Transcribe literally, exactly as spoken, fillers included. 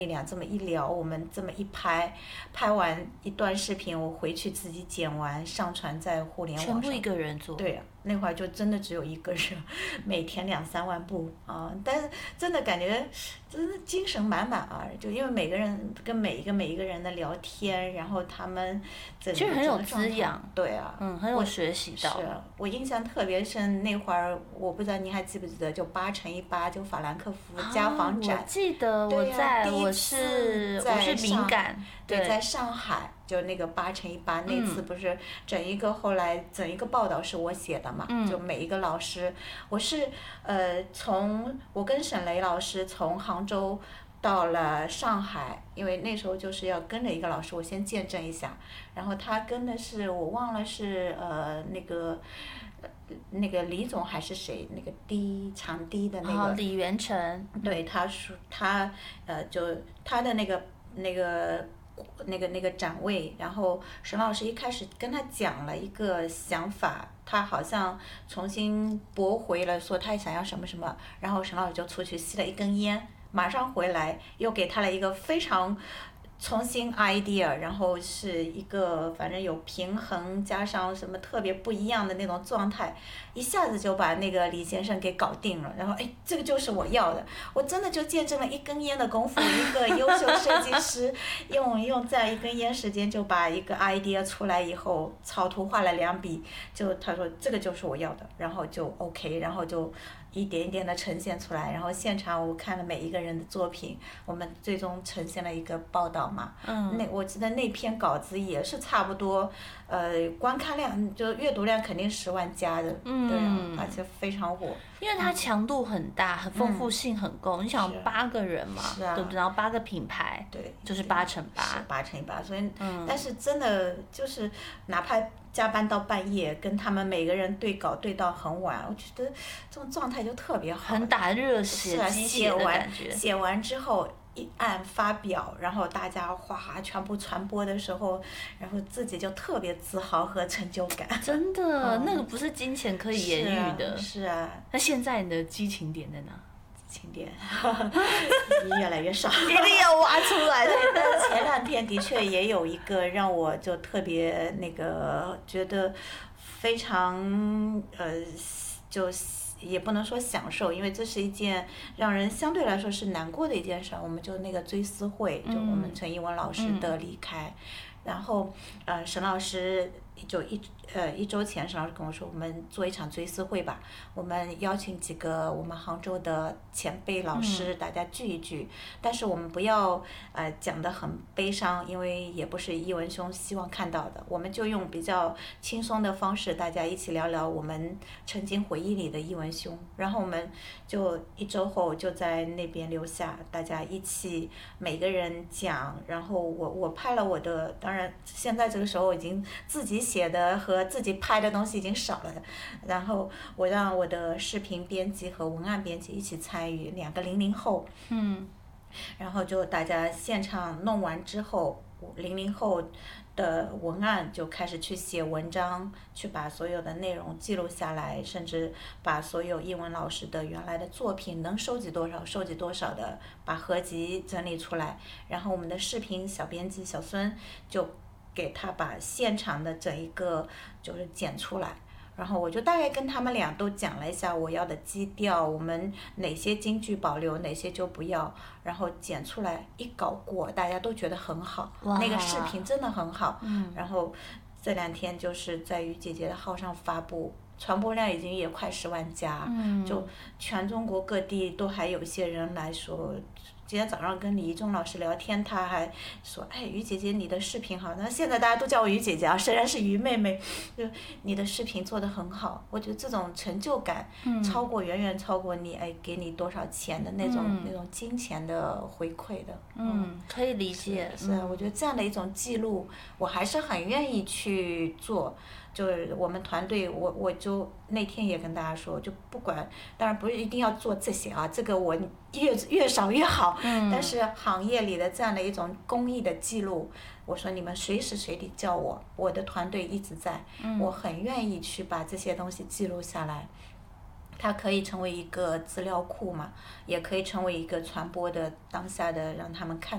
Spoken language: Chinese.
俩这么一聊，我们这么一拍，拍完一段视频，我回去自己剪完，上传在互联网上。 全部一个人做。 对啊，那会儿就真的只有一个人，每天两三万步啊，但是真的感觉真的精神满满啊！就因为每个人跟每一个每一个人的聊天，然后他们整其实很有滋养。 对啊， 嗯，很有学习到。 是啊，我印象特别深，那会儿我不知道您还记不记得，就八乘一八，就法兰克福家访展。 啊、我记得我在，我是我是敏感。 对，在上海，就那个八乘一八那次，不是整一个后来整一个报道是我写的嘛？ 嗯、 就每一个老师，我是呃从我跟沈雷老师从杭州到了上海，因为那时候就是要跟着一个老师，我先见证一下，然后他跟的是我忘了是呃那个。那个李总还是谁？那个低长低的那个。 哦，李元成。 对，他说他呃，就他的那个那个那个那个展位，然后沈老师一开始跟他讲了一个想法，他好像重新驳回了，说他想要什么什么，然后沈老师就出去吸了一根烟，马上回来又给他了一个非常。重新 idea， 然后是一个反正有平衡加上什么特别不一样的那种状态，一下子就把那个李先生给搞定了。然后哎，这个就是我要的，我真的就见证了一根烟的功夫，一个优秀设计师用用在一根烟时间就把一个 idea 出来以后，草图画了两笔，就他说这个就是我要的，然后就 OK， 然后就。一点一点的呈现出来，然后现场我看了每一个人的作品，我们最终呈现了一个报道嘛。 嗯。 那我记得那篇稿子也是差不多，呃，观看量就阅读量肯定十万加的， 嗯、 对啊，而且非常火。 因为它强度很大，很丰富性很够。 嗯、 你想八个人嘛， 啊、 对不对？然后八个品牌， 对， 就是八乘八。 八乘以八，所以， 嗯、 但是真的就是哪怕。加班到半夜，跟他们每个人对稿对到很晚，我觉得这种状态就特别好。 很打热血、 是啊， 鸡血的感觉。 写完之后一按发表，然后大家哗全部传播的时候，然后自己就特别自豪和成就感。 真的，嗯、那个不是金钱可以言喻的。 是啊。是啊， 那现在你的激情点在哪？ 情点越来越少， 一定要挖出来的。 但是前两天的确也有一个让我就特别那个觉得非常呃，就也不能说享受，因为这是一件让人相对来说是难过的一件事。我们就那个追思会，就我们陈艺文老师的离开，嗯、然后呃沈老师。就一呃一周前，沈老师跟我说，我们做一场追思会吧，我们邀请几个我们杭州的前辈老师， 嗯、 大家聚一聚。但是我们不要呃讲得很悲伤，因为也不是艺文兄希望看到的。我们就用比较轻松的方式，大家一起聊聊我们曾经回忆里的艺文兄。然后我们就一周后就在那边留下，大家一起每个人讲。然后我我拍了我的，当然现在这个时候已经自己写的和自己拍的东西已经少了，然后我让我的视频编辑和文案编辑一起参与，两个零零后， 嗯， 然后就大家现场弄完之后，零零后的文案就开始去写文章，去把所有的内容记录下来，甚至把所有英文老师的原来的作品能收集多少收集多少的，把合集整理出来，然后我们的视频小编辑小孙就给他把现场的整一个就是剪出来，然后我就大概跟他们俩都讲了一下我要的基调，我们哪些金句保留，哪些就不要，然后剪出来一搞过，大家都觉得很好，那个视频真的很好， 嗯、 然后这两天就是在于姐姐的号上发布，传播量已经也快十万加， 嗯、 就全中国各地都还有一些人来说。今天早上跟李一中老师聊天，他还说：“哎，于姐姐，你的视频好。”那现在大家都叫我于姐姐啊，虽然是于妹妹，就你的视频做得很好。我觉得这种成就感， 嗯、 超过远远超过你哎给你多少钱的那种、 嗯、 那种金钱的回馈的。 嗯，嗯可以理解。 是，是啊，我觉得这样的一种记录，我还是很愿意去做。就是我们团队，我我就那天也跟大家说，就不管，当然不是一定要做这些啊，这个我越越少越好。 嗯。 但是行业里的这样的一种公益的记录，我说你们随时随地叫我，我的团队一直在， 嗯、 我很愿意去把这些东西记录下来。它可以成为一个资料库嘛，也可以成为一个传播的当下的让他们看